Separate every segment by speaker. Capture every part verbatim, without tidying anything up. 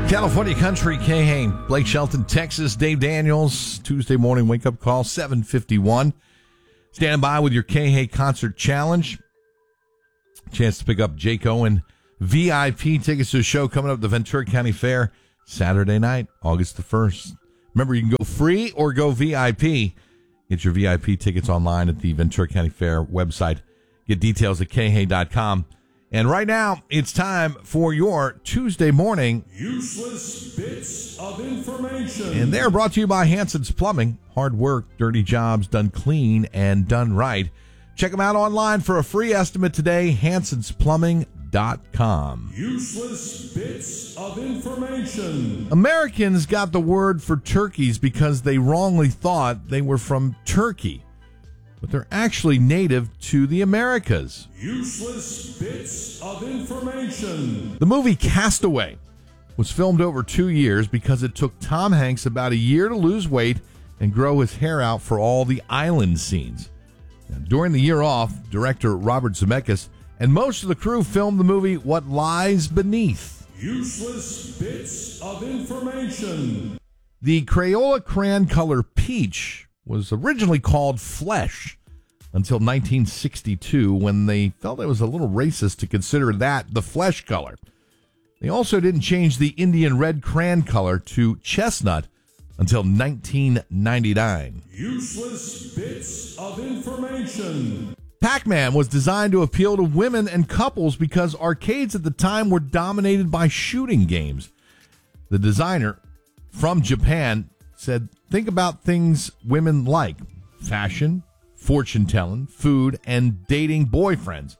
Speaker 1: California Country, Kay Hain, Blake Shelton, Texas, Dave Daniels, Tuesday morning wake-up call, seven fifty-one. Stand by with your Kay Hain Concert Challenge. Chance to pick up Jake Owen V I P tickets to a show coming up at the Ventura County Fair Saturday night, August the first. Remember, you can go free or go V I P. Get your V I P tickets online at the Ventura County Fair website. Get details at K Hay dot com. And right now, it's time for your Tuesday morning
Speaker 2: Useless Bits of Information.
Speaker 1: And they're brought to you by Hanson's Plumbing. Hard work, dirty jobs done clean and done right. Check them out online for a free estimate today, Hansons Plumbing dot com.
Speaker 2: Useless Bits of Information.
Speaker 1: Americans got the word for turkeys because they wrongly thought they were from Turkey, but they're actually native to the Americas.
Speaker 2: Useless Bits of Information.
Speaker 1: The movie Castaway was filmed over two years because it took Tom Hanks about a year to lose weight and grow his hair out for all the island scenes. Now, during the year off, director Robert Zemeckis and most of the crew filmed the movie What Lies Beneath.
Speaker 2: Useless Bits of Information.
Speaker 1: The Crayola crayon color peach was originally called Flesh until nineteen sixty-two, when they felt it was a little racist to consider that the flesh color. They also didn't change the Indian red crayon color to chestnut until nineteen ninety-nine.
Speaker 2: Useless Bits of Information.
Speaker 1: Pac-Man was designed to appeal to women and couples because arcades at the time were dominated by shooting games. The designer from Japan said, think about things women like: fashion, fortune-telling, food, and dating boyfriends.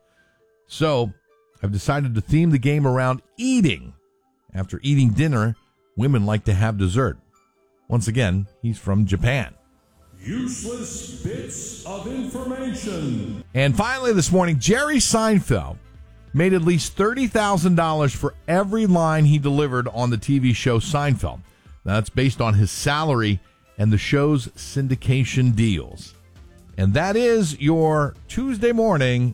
Speaker 1: So I've decided to theme the game around eating. After eating dinner, women like to have dessert. Once again, he's from Japan.
Speaker 2: Useless Bits of Information.
Speaker 1: And finally this morning, Jerry Seinfeld made at least thirty thousand dollars for every line he delivered on the T V show Seinfeld. That's based on his salary and the show's syndication deals. And that is your Tuesday morning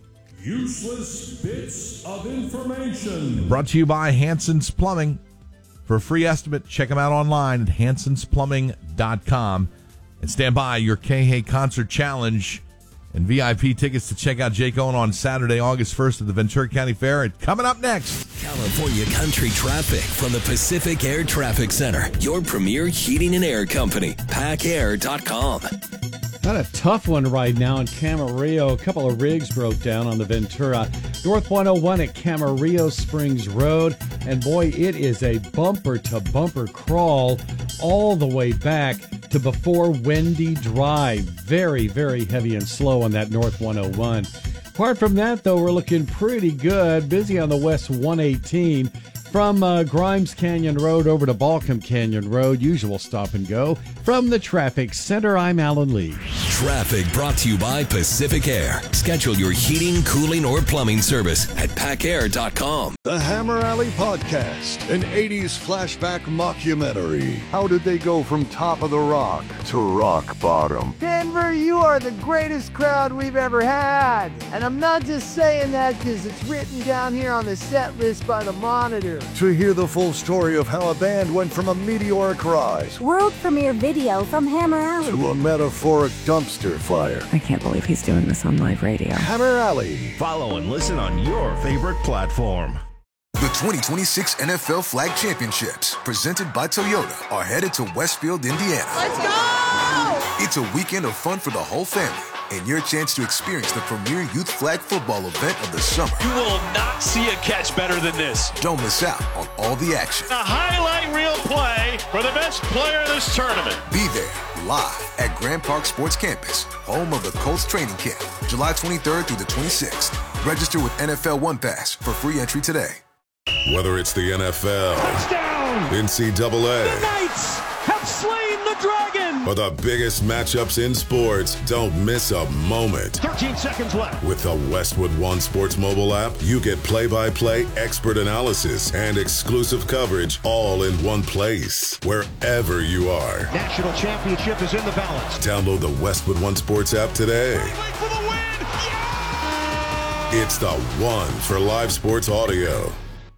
Speaker 2: Useless Bits of Information.
Speaker 1: Brought to you by Hanson's Plumbing. For a free estimate, check them out online at Hansons Plumbing dot com. And stand by your Kay Hay Concert Challenge and V I P tickets to check out Jake Owen on Saturday, August first at the Ventura County Fair. And coming up next,
Speaker 3: California Country Traffic from the Pacific Air Traffic Center, your premier heating and air company, Pac Air dot com.
Speaker 4: Got a tough one right now in Camarillo. A couple of rigs broke down on the Ventura. North one oh one at Camarillo Springs Road. And boy, it is a bumper-to-bumper crawl all the way back to before Wendy Drive. Very, very heavy and slow on that North one oh one. Apart from that, though, we're looking pretty good. Busy on the West one eighteen. From uh, Grimes Canyon Road over to Balcom Canyon Road, usual stop and go. From the Traffic Center, I'm Alan Lee.
Speaker 3: Traffic brought to you by Pacific Air. Schedule your heating, cooling, or plumbing service at Pac Air dot com.
Speaker 5: The Hammer Alley Podcast, an eighties flashback mockumentary. How did they go from top of the rock to rock bottom?
Speaker 6: Denver, you are the greatest crowd we've ever had. And I'm not just saying that because it's written down here on the set list by the Monitor.
Speaker 5: To hear the full story of how a band went from a meteoric rise,
Speaker 7: world premiere video from Hammer Alley,
Speaker 5: to a metaphoric dumpster fire.
Speaker 8: I can't believe he's doing this on live radio.
Speaker 5: Hammer Alley.
Speaker 9: Follow and listen on your favorite platform.
Speaker 10: The twenty twenty-six N F L Flag Championships, presented by Toyota, are headed to Westfield, Indiana.
Speaker 11: Let's go!
Speaker 10: It's a weekend of fun for the whole family, and your chance to experience the premier youth flag football event of the summer.
Speaker 12: You will not see a catch better than this.
Speaker 10: Don't miss out on all the action.
Speaker 12: A highlight reel play for the best player of this tournament.
Speaker 10: Be there live at Grand Park Sports Campus, home of the Colts training camp, July twenty-third through the twenty-sixth. Register with N F L One Pass for free entry today.
Speaker 13: Whether it's the N F L,
Speaker 12: touchdown,
Speaker 13: N C double A,
Speaker 12: the Knights have slain the dragon,
Speaker 13: or the biggest matchups in sports, don't miss a moment.
Speaker 12: thirteen seconds left.
Speaker 13: With the Westwood One Sports mobile app, you get play-by-play expert analysis and exclusive coverage all in one place, wherever you are.
Speaker 12: National championship is in the balance.
Speaker 13: Download the Westwood One Sports app today.
Speaker 12: Wait for the win. Yeah!
Speaker 13: It's the one for live sports audio.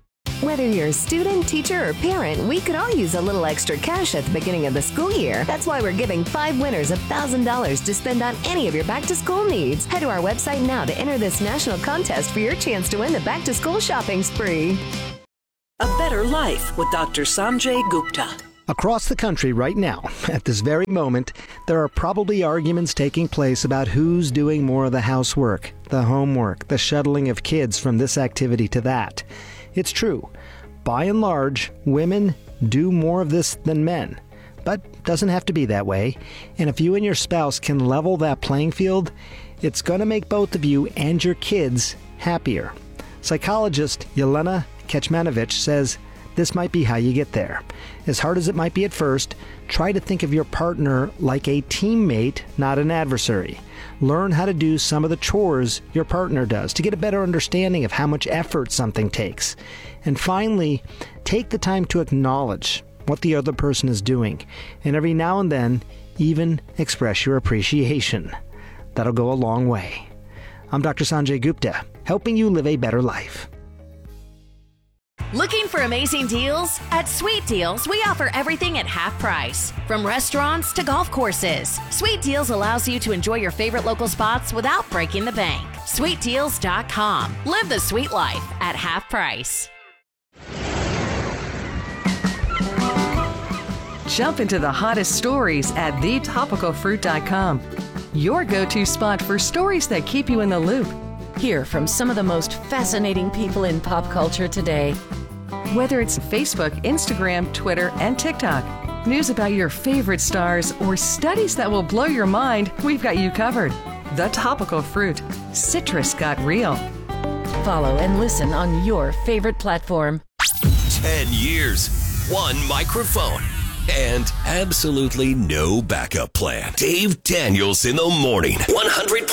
Speaker 11: Whether you're a student, teacher, or parent, we could all use a little extra cash at the beginning of the school year. That's why we're giving five winners one thousand dollars to spend on any of your back-to-school needs. Head to our website now to enter this national contest for your chance to win the back-to-school shopping spree.
Speaker 14: A better life with Doctor Sanjay Gupta.
Speaker 15: Across the country right now, at this very moment, there are probably arguments taking place about who's doing more of the housework, the homework, the shuttling of kids from this activity to that. It's true. By and large, women do more of this than men. But it doesn't have to be that way. And if you and your spouse can level that playing field, it's going to make both of you and your kids happier. Psychologist Yelena Kecmanovic says this might be how you get there. As hard as it might be at first, try to think of your partner like a teammate, not an adversary. Learn how to do some of the chores your partner does to get a better understanding of how much effort something takes. And finally, take the time to acknowledge what the other person is doing, and every now and then, even express your appreciation. That'll go a long way. I'm Doctor Sanjay Gupta, helping you live a better life.
Speaker 16: Looking for amazing deals? At Sweet Deals, we offer everything at half price. From restaurants to golf courses, Sweet Deals allows you to enjoy your favorite local spots without breaking the bank. sweet deals dot com. Live the sweet life at half price.
Speaker 17: Jump into the hottest stories at the topical fruit dot com. Your go-to spot for stories that keep you in the loop.
Speaker 18: Hear from some of the most fascinating people in pop culture today.
Speaker 17: Whether it's Facebook, Instagram, Twitter, and TikTok, news about your favorite stars, or studies that will blow your mind, we've got you covered. The Topical Fruit. Citrus got real.
Speaker 18: Follow and listen on your favorite platform.
Speaker 3: Ten years, one microphone, and absolutely no backup plan. Dave Daniels in the morning. one hundred